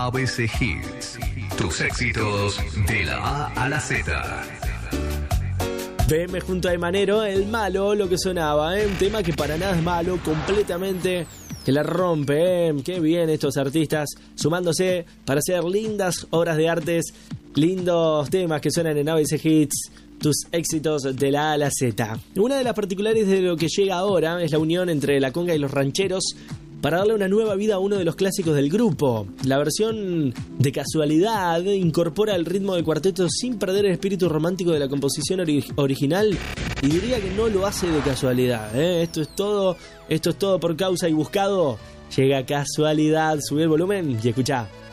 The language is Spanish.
ABC Hits. Tus éxitos de la A a la Z. VM junto a Emanero, El Malo, lo que sonaba, un tema que para nada es malo, completamente que la rompe, Qué bien estos artistas sumándose para hacer lindas obras de artes, lindos temas que suenan en ABC Hits, tus éxitos de la A a la Z. Una de las particulares de lo que llega ahora es la unión entre la conga y los rancheros para darle una nueva vida a uno de los clásicos del grupo. La versión de Casualidad incorpora el ritmo del cuarteto sin perder el espíritu romántico de la composición original, y diría que no lo hace de casualidad, Esto es todo por Causa y Buscado. Llega Casualidad, subí el volumen y escuchá.